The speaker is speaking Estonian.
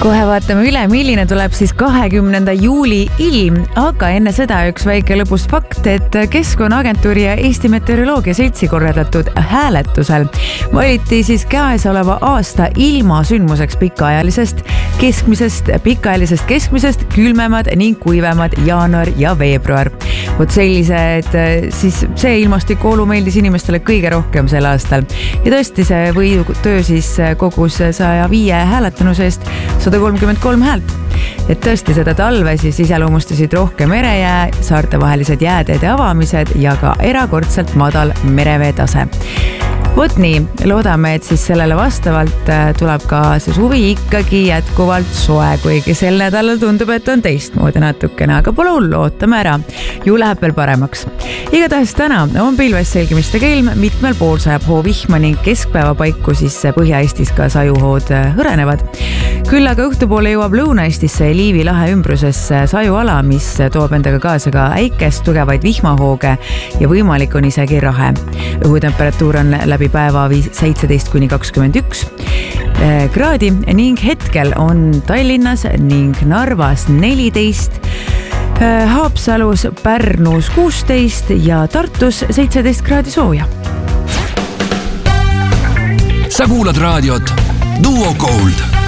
Kohe vaatame üle, milline tuleb siis 20. juuli ilm, aga enne seda üks väike lõbus fakt, et Keskkonnaagentuuri ja Eesti Meteoroloogia Seltsi korraldatud hääletusel valiti siis käesoleva aasta ilmasündmuseks pikaajalisest keskmisest külmemad ning kuivemad jaanuar ja veebruar. Vot sellised, siis see ilmastikuolu meeldis inimestele kõige rohkem sel aastal. Ja tõesti see võidutöö siis kogus 105 hääletanusest 133 häält. Et tõesti seda talve siis iseloomustasid rohkem merejää, saartevahelised jääteede avamised ja ka erakordselt madal mereveetase. Vot nii, loodame, et siis sellele vastavalt tuleb ka see suvi ikkagi jätkuvalt soe, kuigi sel nädalal tundub, et on teistmoodi natukene, aga pole hullu, ootame ära. Ju läheb veel paremaks. Igatahes täna on pilves selgimiste kelm, mitmel pool sajab hoo vihma ning keskpäeva paiku siis Põhja-Eestis ka sajuhood hõrenevad. Küll aga õhtupoole jõuab Lõuna-Eestisse Liivi lahe ümbrusesse sajuala, mis toob endaga kaasa ka äikest, tugevaid vihmahooge ja võimalik on isegi rahe. Õhutemperatuur on läbi päeva 17–21 kraadi ning hetkel on Tallinnas ning Narvas 14, Haapsalus, Pärnus 16 ja Tartus 17 kraadi sooja. Sa kuulad raadiot Duo Gold.